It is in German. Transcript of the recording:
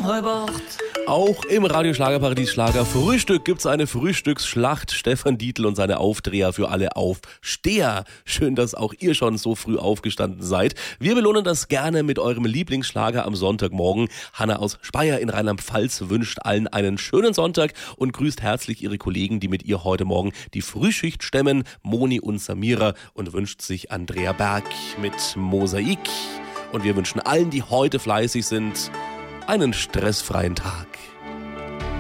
halb 8. Auch im Radio Schlagerparadies Schlager Frühstück gibt's eine Frühstücksschlacht. Stefan Dietl und seine Aufdreher für alle Aufsteher. Schön, dass auch ihr schon so früh aufgestanden seid. Wir belohnen das gerne mit eurem Lieblingsschlager am Sonntagmorgen. Hanna aus Speyer in Rheinland-Pfalz wünscht allen einen schönen Sonntag und grüßt herzlich ihre Kollegen, die mit ihr heute Morgen die Frühschicht stemmen, Moni und Samira, und wünscht sich Andrea Berg mit Mosaik. Und wir wünschen allen, die heute fleißig sind, einen stressfreien Tag.